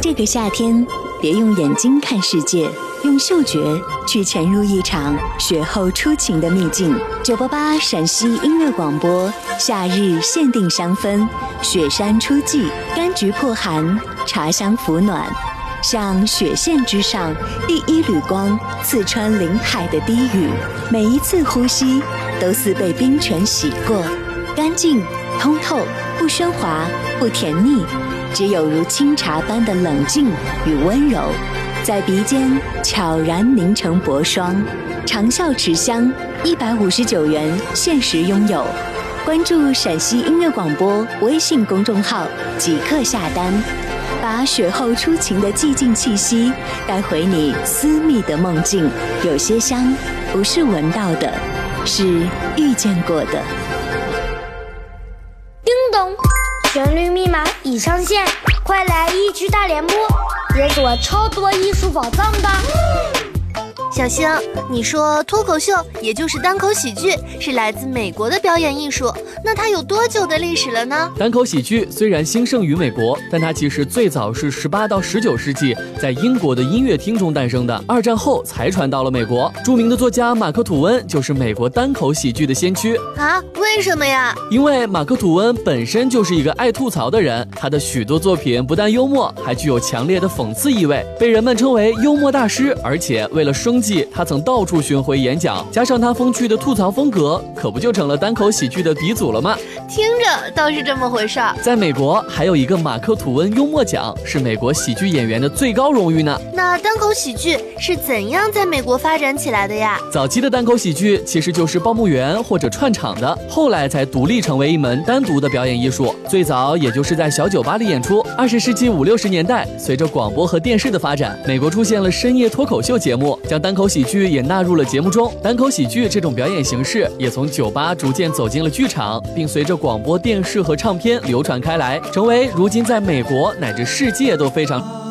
这个夏天，别用眼睛看世界，用嗅觉去潜入一场雪后初晴的秘境。988陕西音乐广播，夏日限定香氛，雪山初霁，柑橘破寒，茶香抚暖。像雪线之上第一缕光，刺穿林海的低语，每一次呼吸都似被冰泉洗过，干净通透，不喧哗，不甜腻，只有如清茶般的冷静与温柔，在鼻尖悄然凝成薄霜。长效持香，159元限时拥有。关注陕西音乐广播微信公众号即刻下单，把雪后初晴的寂静气息带回你私密的梦境。有些香不是闻到的，是遇见过的。 叮咚，旋律密码已上线，快来一区大联播，解锁超多艺术宝藏吧！ 小星，你说脱口秀也就是单口喜剧是来自美国的表演艺术，那它有多久的历史了呢？ 单口喜剧虽然兴盛于美国，但它其实最早是18到19世纪在英国的音乐厅中诞生的，2战后才传到了美国。著名的作家马克·吐温就是美国单口喜剧的先驱啊？为什么呀？ 因为马克·吐温本身就是一个爱吐槽的人，他的许多作品不但幽默，还具有强烈的讽刺意味，被人们称为幽默大师。而且为了生计，他曾到处巡回演讲，加上他风趣的吐槽风格，可不就成了单口喜剧的鼻祖了吗？ 听着倒是这么回事儿。 在美国还有一个马克·吐温幽默奖，是美国喜剧演员的最高荣誉呢。 那单口喜剧是怎样在美国发展起来的呀？ 早期的单口喜剧其实就是报幕员或者串场的，后来才独立成为一门单独的表演艺术。最早也就是在小酒吧里演出。20世纪50、60年代，随着广播和电视的发展，美国出现了深夜脱口秀节目，将单口喜剧也纳入了节目中。单口喜剧这种表演形式也从酒吧逐渐走进了剧场，并随着广播电视和唱片流传开来，成为如今在美国乃至世界都非常